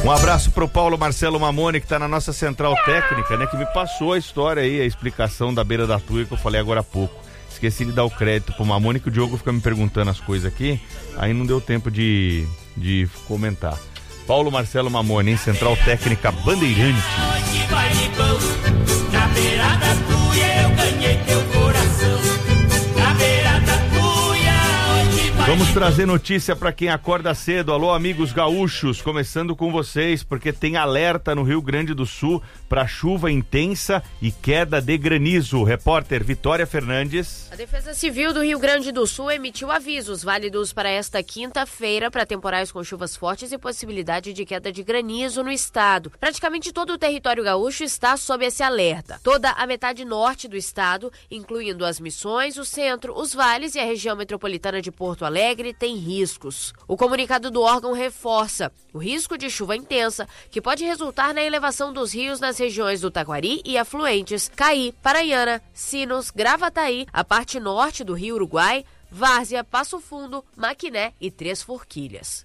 Um abraço pro Paulo Marcelo Mamone, que tá na nossa central técnica, né? Que me passou a história aí, a explicação da beira da Tuia que eu falei agora há pouco. Esqueci de dar o crédito pro Mamone, que o Diogo fica me perguntando as coisas aqui, aí não deu tempo de comentar. Paulo Marcelo Mamone, em central técnica Bandeirante. Na beira da Tuia eu ganhei teu coração. Na beira da Tuia hoje vai. Vamos trazer notícia para quem acorda cedo. Alô, amigos gaúchos, começando com vocês, porque tem alerta no Rio Grande do Sul para chuva intensa e queda de granizo. Repórter Vitória Fernandes. A Defesa Civil do Rio Grande do Sul emitiu avisos válidos para esta quinta-feira para temporais com chuvas fortes e possibilidade de queda de granizo no estado. Praticamente todo o território gaúcho está sob esse alerta. Toda a metade norte do estado, incluindo as Missões, o centro, os vales e a região metropolitana de Porto Alegre, tem riscos. O comunicado do órgão reforça o risco de chuva intensa, que pode resultar na elevação dos rios nas regiões do Taquari e afluentes, Caí, Paraiana, Sinos, Gravataí, a parte norte do Rio Uruguai, Várzea, Passo Fundo, Maquiné e Três Forquilhas.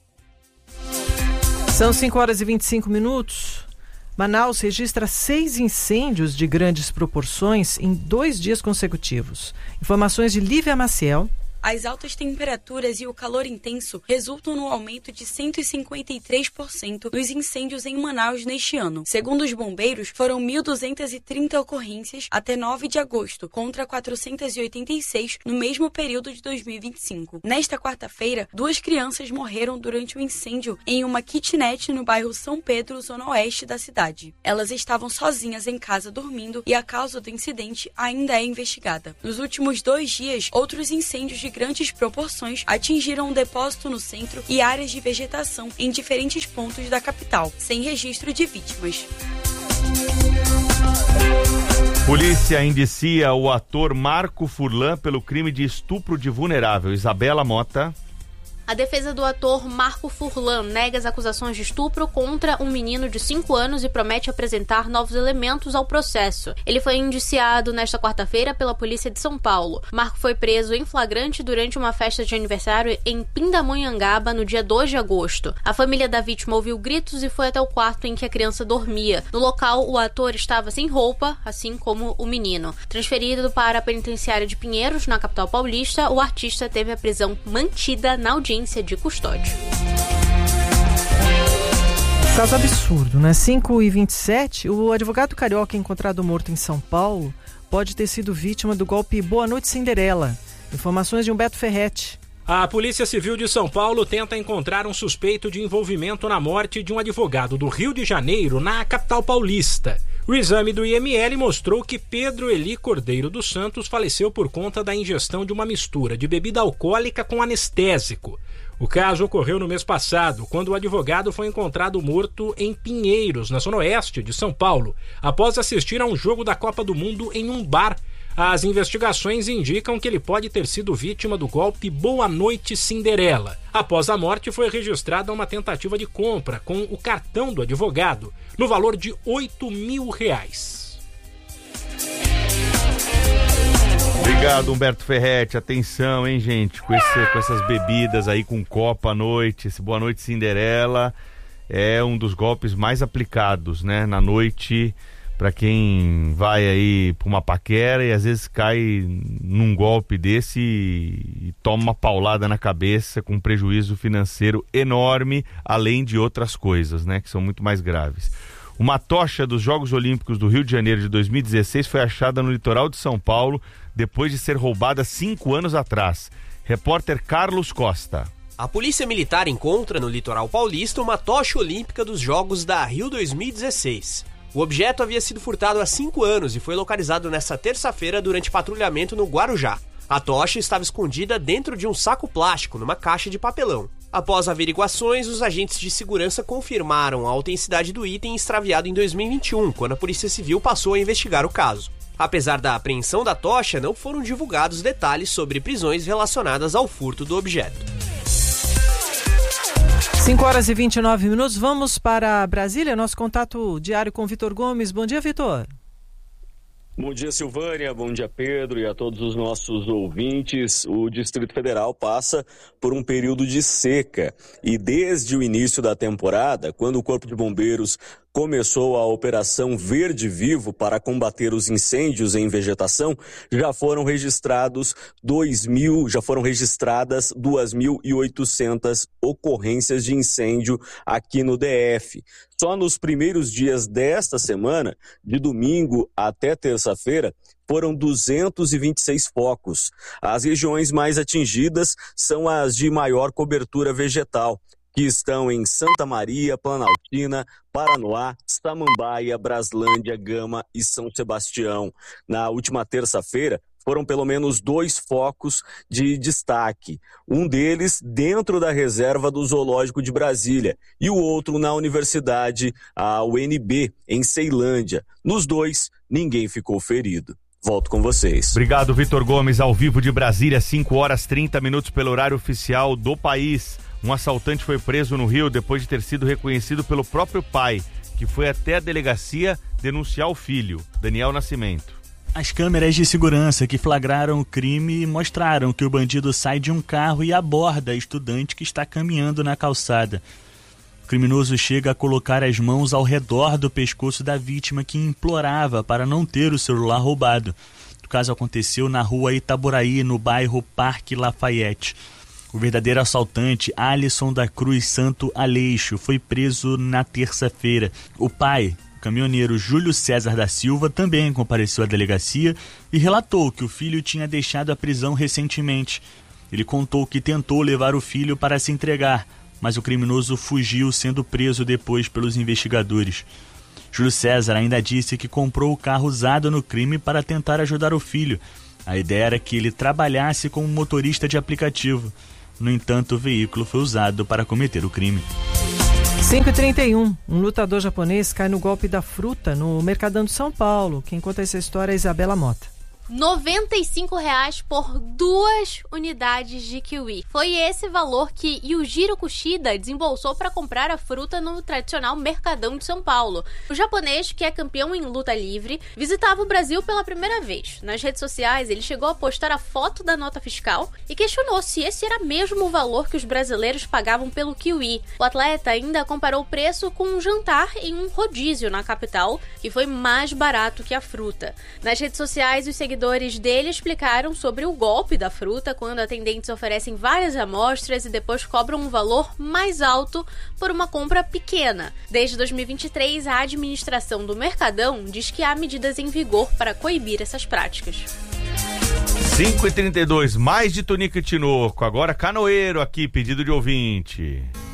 São 5h25. Manaus registra 6 incêndios de grandes proporções em 2 dias consecutivos. Informações de Lívia Maciel. As altas temperaturas e o calor intenso resultam no aumento de 153% nos incêndios em Manaus neste ano. Segundo os bombeiros, foram 1.230 ocorrências até 9 de agosto, contra 486 no mesmo período de 2025. Nesta quarta-feira, 2 crianças morreram durante o incêndio em uma kitnet no bairro São Pedro, zona oeste da cidade. Elas estavam sozinhas em casa dormindo e a causa do incidente ainda é investigada. Nos últimos 2 dias, outros incêndios de grandes proporções atingiram um depósito no centro e áreas de vegetação em diferentes pontos da capital, sem registro de vítimas. Polícia indicia o ator Marco Furlan pelo crime de estupro de vulnerável. Isabela Mota. A defesa do ator Marco Furlan nega as acusações de estupro contra um menino de 5 anos e promete apresentar novos elementos ao processo. Ele foi indiciado nesta quarta-feira pela polícia de São Paulo. Marco foi preso em flagrante durante uma festa de aniversário em Pindamonhangaba no dia 2 de agosto. A família da vítima ouviu gritos e foi até o quarto em que a criança dormia. No local, o ator estava sem roupa, assim como o menino. Transferido para a penitenciária de Pinheiros, na capital paulista, o artista teve a prisão mantida na audiência de custódia. Caso absurdo, né? 5h27, o advogado carioca encontrado morto em São Paulo pode ter sido vítima do golpe Boa Noite Cinderela. Informações de Humberto Ferretti. A Polícia Civil de São Paulo tenta encontrar um suspeito de envolvimento na morte de um advogado do Rio de Janeiro, na capital paulista. O exame do IML mostrou que Pedro Eli Cordeiro dos Santos faleceu por conta da ingestão de uma mistura de bebida alcoólica com anestésico. O caso ocorreu no mês passado, quando o advogado foi encontrado morto em Pinheiros, na zona oeste de São Paulo, após assistir a um jogo da Copa do Mundo em um bar. As investigações indicam que ele pode ter sido vítima do golpe Boa Noite Cinderela. Após a morte, foi registrada uma tentativa de compra com o cartão do advogado, no valor de R$8.000. Obrigado, Humberto Ferretti. Atenção, hein, gente, com essas bebidas aí, com copo à noite. Esse Boa Noite Cinderela é um dos golpes mais aplicados, né, na noite, para quem vai aí pra uma paquera e às vezes cai num golpe desse e toma uma paulada na cabeça com um prejuízo financeiro enorme, além de outras coisas, né, que são muito mais graves. Uma tocha dos Jogos Olímpicos do Rio de Janeiro de 2016 foi achada no litoral de São Paulo depois de ser roubada 5 anos atrás. Repórter Carlos Costa. A Polícia Militar encontra no litoral paulista uma tocha olímpica dos Jogos da Rio 2016. O objeto havia sido furtado há 5 anos e foi localizado nesta terça-feira durante patrulhamento no Guarujá. A tocha estava escondida dentro de um saco plástico, numa caixa de papelão. Após averiguações, os agentes de segurança confirmaram a autenticidade do item extraviado em 2021, quando a Polícia Civil passou a investigar o caso. Apesar da apreensão da tocha, não foram divulgados detalhes sobre prisões relacionadas ao furto do objeto. 5h29, vamos para Brasília, nosso contato diário com Vitor Gomes. Bom dia, Vitor. Bom dia, Silvânia, bom dia, Pedro, e a todos os nossos ouvintes. O Distrito Federal passa por um período de seca e desde o início da temporada, quando o Corpo de Bombeiros começou a Operação Verde Vivo para combater os incêndios em vegetação, já foram registradas 2.800 ocorrências de incêndio aqui no DF. Só nos primeiros dias desta semana, de domingo até terça-feira, foram 226 focos. As regiões mais atingidas são as de maior cobertura vegetal, que estão em Santa Maria, Planaltina, Paranoá, Samambaia, Braslândia, Gama e São Sebastião. Na última terça-feira, foram pelo menos 2 focos de destaque. Um deles dentro da reserva do Zoológico de Brasília e o outro na Universidade, a UNB, em Ceilândia. Nos 2, ninguém ficou ferido. Volto com vocês. Obrigado, Vitor Gomes, ao vivo de Brasília, 5h30 pelo horário oficial do país. Um assaltante foi preso no Rio depois de ter sido reconhecido pelo próprio pai, que foi até a delegacia denunciar o filho, Daniel Nascimento. As câmeras de segurança que flagraram o crime mostraram que o bandido sai de um carro e aborda a estudante que está caminhando na calçada. O criminoso chega a colocar as mãos ao redor do pescoço da vítima, que implorava para não ter o celular roubado. O caso aconteceu na rua Itaboraí, no bairro Parque Lafayette. O verdadeiro assaltante, Alisson da Cruz Santo Aleixo, foi preso na terça-feira. O pai, o caminhoneiro Júlio César da Silva, também compareceu à delegacia e relatou que o filho tinha deixado a prisão recentemente. Ele contou que tentou levar o filho para se entregar, mas o criminoso fugiu, sendo preso depois pelos investigadores. Júlio César ainda disse que comprou o carro usado no crime para tentar ajudar o filho. A ideia era que ele trabalhasse como motorista de aplicativo. No entanto, o veículo foi usado para cometer o crime. 5h31, um lutador japonês cai no golpe da fruta no Mercadão de São Paulo. Quem conta essa história é a Isabela Mota. R$ 95 por 2 unidades de kiwi. Foi esse valor que Yujiro Kushida desembolsou para comprar a fruta no tradicional Mercadão de São Paulo. O japonês, que é campeão em luta livre, visitava o Brasil pela primeira vez. Nas redes sociais, ele chegou a postar a foto da nota fiscal e questionou se esse era mesmo o valor que os brasileiros pagavam pelo kiwi. O atleta ainda comparou o preço com um jantar em um rodízio na capital, que foi mais barato que a fruta. Nas redes sociais, os seguidores dele explicaram sobre o golpe da fruta, quando atendentes oferecem várias amostras e depois cobram um valor mais alto por uma compra pequena. Desde 2023, a administração do Mercadão diz que há medidas em vigor para coibir essas práticas. 5h32, mais de Tunica e Tinoco. Agora Canoeiro aqui, pedido de ouvinte.